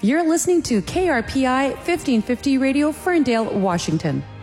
You're listening to KRPI 1550 Radio, Ferndale, Washington.